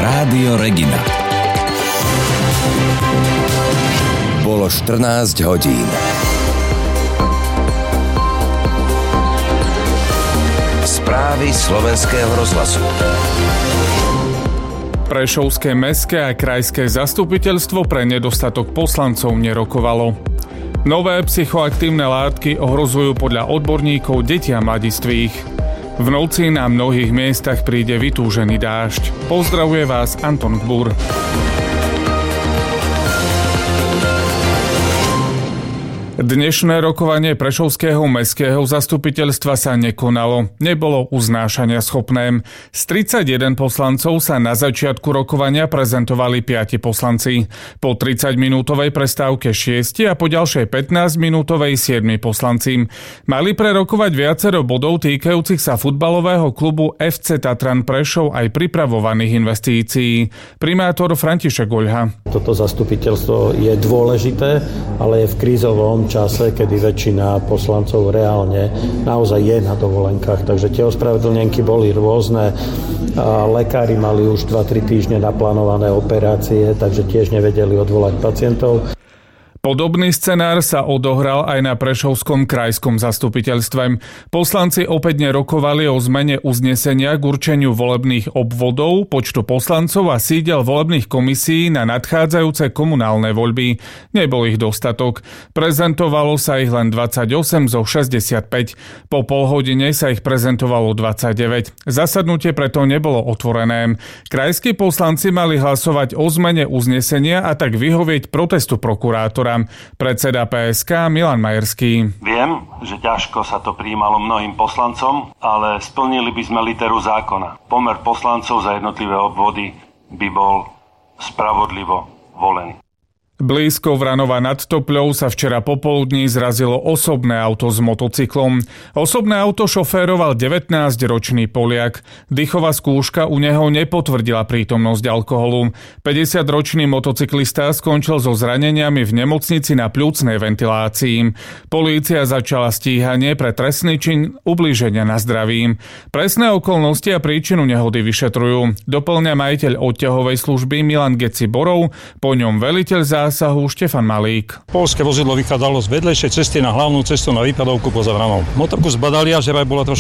Rádio Regina. Bolo 14 hodín. Správy Slovenského rozhlasu. Prešovské mestské a krajské zastupiteľstvo pre nedostatok poslancov nerokovalo. Nové psychoaktívne látky ohrozujú podľa odborníkov deti a mladistvých. V noci na mnohých miestach príde vytúžený dážď. Pozdravuje vás Anton Gbur. Dnešné rokovanie Prešovského mestského zastupiteľstva sa nekonalo. Nebolo uznášania schopné. Z 31 poslancov sa na začiatku rokovania prezentovali 5 poslanci. Po 30-minútovej prestávke 6 a po ďalšej 15-minútovej 7 poslanci. Mali prerokovať viacero bodov týkajúcich sa futbalového klubu FC Tatran Prešov aj pripravovaných investícií. Primátor František Oľha. Toto zastupiteľstvo je dôležité, ale je v krízovom čase, kedy väčšina poslancov reálne naozaj je na dovolenkách. Takže tie ospravedlnenky boli rôzne. Lekári mali už 2-3 týždne naplánované operácie, takže tiež nevedeli odvolať pacientov. Podobný scenár sa odohral aj na Prešovskom krajskom zastupiteľstve. Poslanci opäť nerokovali o zmene uznesenia k určeniu volebných obvodov, počtu poslancov a sídel volebných komisí na nadchádzajúce komunálne voľby. Nebol ich dostatok. Prezentovalo sa ich len 28 zo 65. Po polhodine sa ich prezentovalo 29. Zasadnutie preto nebolo otvorené. Krajskí poslanci mali hlasovať o zmene uznesenia a tak vyhovieť protestu prokurátora. Predseda PSK Milan Majerský. Viem, že ťažko sa to prijímalo mnohým poslancom, ale splnili by sme literu zákona. Pomer poslancov za jednotlivé obvody by bol spravodlivo volený. Blízko Vranova nad Topľou sa včera popoludní zrazilo osobné auto s motocyklom. Osobné auto šoféroval 19-ročný Poliak. Dýchová skúška u neho nepotvrdila prítomnosť alkoholu. 50-ročný motocyklista skončil so zraneniami v nemocnici na pľúcnej ventilácii. Polícia začala stíhanie pre trestný čin ublíženia na zdraví. Presné okolnosti a príčinu nehody vyšetrujú. Doplňa majiteľ odťahovej služby Milan Geci Borov, po ňom veliteľ zásahu Štefan Malík. Polské vozidlo vychádzalo z vedlejšej cesty na hlavnú cestu na výpadovku poza Vranou. Motorku zbadali a že bola trošku